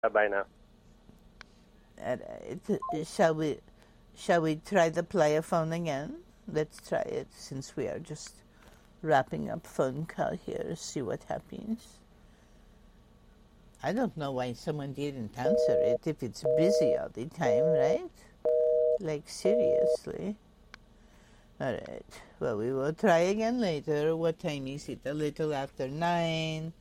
Bye now. Shall we try the player phone again? Let's try it since we are just wrapping up phone call here. See what happens. I don't know why someone didn't answer it if it's busy all the time, right? Like, seriously. All right. Well, we will try again later. What time is it? A little after 9.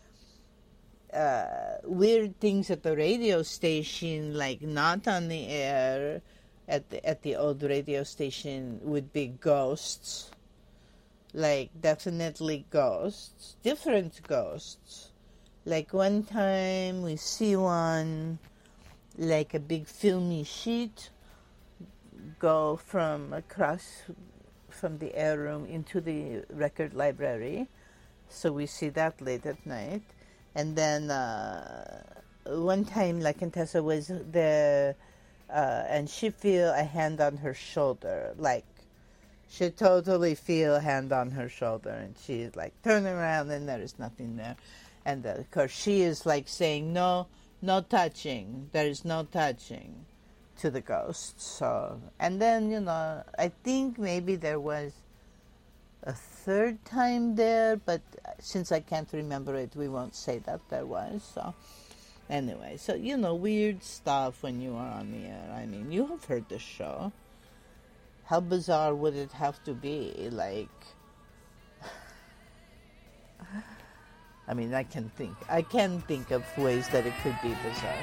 Weird things at the radio station, like not on the air at the old radio station, would be ghosts. Like, definitely ghosts. Different ghosts. Like, one time we see one, like a big filmy sheet, go from across from the air room into the record library. So we see that late at night. And then one time, La Contessa was there, and she feel a hand on her shoulder. Like, she totally feel a hand on her shoulder, and she's like, turn around, and there is nothing there. And of course, she is like saying, no touching. There is no touching to the ghost. So, and then, I think maybe there was a third time there, but since I can't remember it, we won't say that there was. So, anyway, so, weird stuff when you are on the air. I mean, you have heard the show. How bizarre would it have to be? Like, I mean, I can think of ways that it could be bizarre.